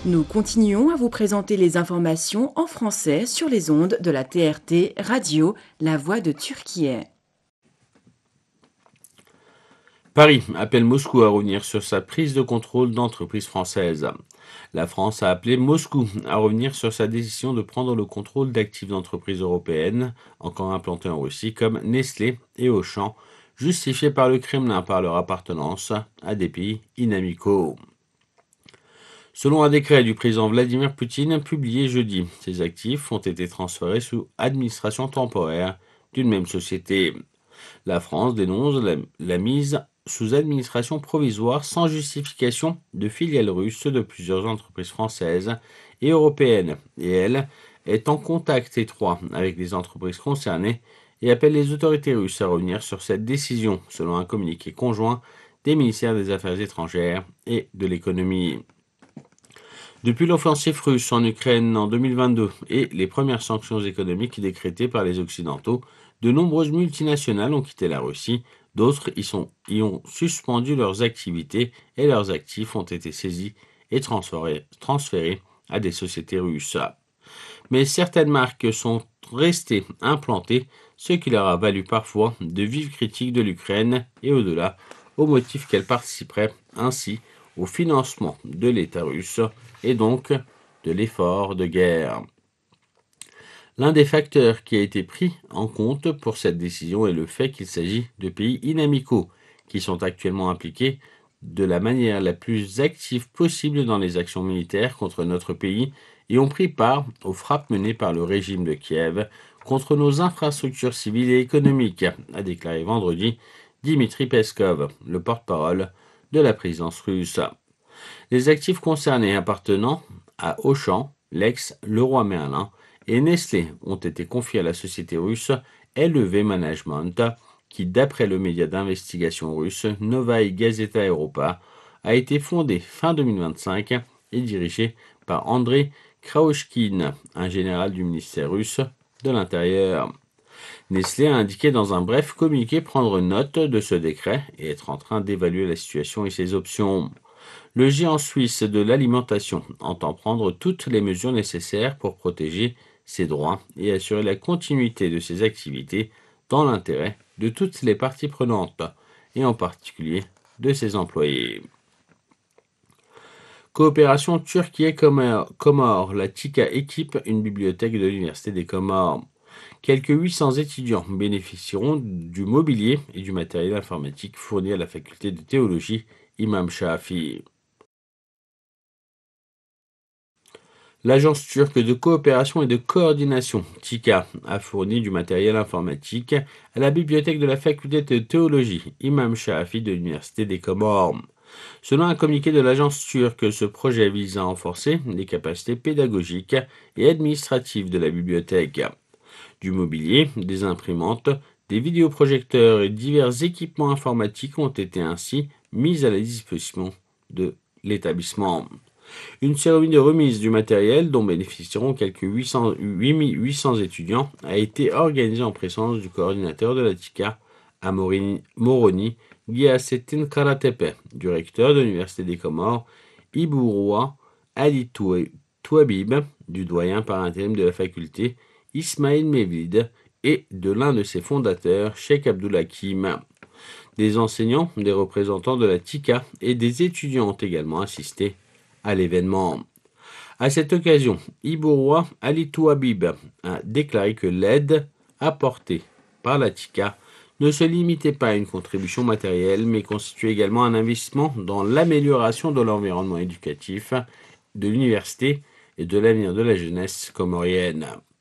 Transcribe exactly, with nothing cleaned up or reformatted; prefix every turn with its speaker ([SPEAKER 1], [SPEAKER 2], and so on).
[SPEAKER 1] Nous continuons à vous présenter les informations en français sur les ondes de la T R T Radio, la voix de Turquie.
[SPEAKER 2] Paris appelle Moscou à revenir sur sa prise de contrôle d'entreprises françaises. La France a appelé Moscou à revenir sur sa décision de prendre le contrôle d'actifs d'entreprises européennes, encore implantées en Russie, comme Nestlé et Auchan, justifiées par le Kremlin par leur appartenance à des pays inamicaux. Selon un décret du président Vladimir Poutine publié jeudi, ces actifs ont été transférés sous administration temporaire d'une même société. La France dénonce la, la mise sous administration provisoire sans justification de filiales russes de plusieurs entreprises françaises et européennes, et elle est en contact étroit avec les entreprises concernées et appelle les autorités russes à revenir sur cette décision, selon un communiqué conjoint des ministères des Affaires étrangères et de l'économie. Depuis l'offensive russe en Ukraine en deux mille vingt-deux et les premières sanctions économiques décrétées par les Occidentaux, de nombreuses multinationales ont quitté la Russie, d'autres y, sont, y ont suspendu leurs activités et leurs actifs ont été saisis et transférés, transférés à des sociétés russes. Mais certaines marques sont restées implantées, ce qui leur a valu parfois de vives critiques de l'Ukraine et au-delà, au motif qu'elles participeraient ainsi au financement de l'État russe et donc de l'effort de guerre. L'un des facteurs qui a été pris en compte pour cette décision est le fait qu'il s'agit de pays inamicaux qui sont actuellement impliqués de la manière la plus active possible dans les actions militaires contre notre pays et ont pris part aux frappes menées par le régime de Kiev contre nos infrastructures civiles et économiques, a déclaré vendredi Dmitri Peskov, le porte-parole de la présidence russe. Les actifs concernés appartenant à Auchan, l'ex-Leroy Merlin, et Nestlé ont été confiés à la société russe L E V Management, qui, d'après le média d'investigation russe Novaï Gazeta Europa, a été fondée fin deux mille vingt-cinq et dirigée par Andrei Kraouchkine, un général du ministère russe de l'Intérieur. Nestlé a indiqué dans un bref communiqué prendre note de ce décret et être en train d'évaluer la situation et ses options. Le géant suisse de l'alimentation entend prendre toutes les mesures nécessaires pour protéger ses droits et assurer la continuité de ses activités dans l'intérêt de toutes les parties prenantes, et en particulier de ses employés. Coopération Turquie et Comores, la TICA équipe une bibliothèque de l'Université des Comores. Quelques huit cents étudiants bénéficieront du mobilier et du matériel informatique fourni à la faculté de théologie Imam Shafi. L'agence turque de coopération et de coordination, TICA, a fourni du matériel informatique à la bibliothèque de la faculté de théologie Imam Shafi de l'Université des Comores. Selon un communiqué de l'agence turque, ce projet vise à renforcer les capacités pédagogiques et administratives de la bibliothèque. Du mobilier, des imprimantes, des vidéoprojecteurs et divers équipements informatiques ont été ainsi mis à la disposition de l'établissement. Une cérémonie de remise du matériel, dont bénéficieront quelques huit cents, huit mille huit cents étudiants, a été organisée en présence du coordinateur de la TICA à Moroni, Moroni Ghiasettin Karatepe, du recteur de l'Université des Comores, Ibouroua Ali Touabib, du doyen par intérim de la faculté, Ismail Mevlid, et de l'un de ses fondateurs, Cheikh Abdoulhakim. Des enseignants, des représentants de la TICA et des étudiants ont également assisté à l'événement. À cette occasion, Ibouroua Ali Touabib a déclaré que l'aide apportée par la TICA ne se limitait pas à une contribution matérielle, mais constituait également un investissement dans l'amélioration de l'environnement éducatif, de l'université et de l'avenir de la jeunesse comorienne.